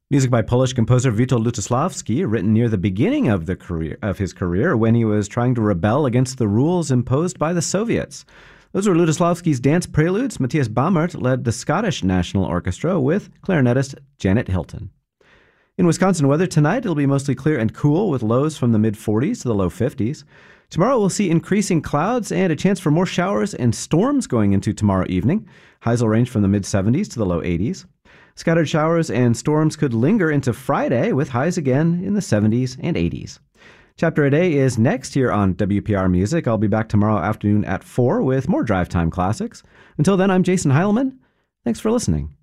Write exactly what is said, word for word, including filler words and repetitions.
Music by Polish composer Witold Lutosławski, written near the beginning of the career of his career when he was trying to rebel against the rules imposed by the Soviets. Those were Lutosławski's dance preludes. Matthias Baumert led the Scottish National Orchestra with clarinetist Janet Hilton. In Wisconsin weather tonight, it'll be mostly clear and cool with lows from the mid forties to the low fifties. Tomorrow we'll see increasing clouds and a chance for more showers and storms going into tomorrow evening. Highs will range from the mid seventies to the low eighties. Scattered showers and storms could linger into Friday with highs again in the seventies and eighties. Chapter a Day is next here on W P R Music. I'll be back tomorrow afternoon at four with more Drive Time classics. Until then, I'm Jason Heilman. Thanks for listening.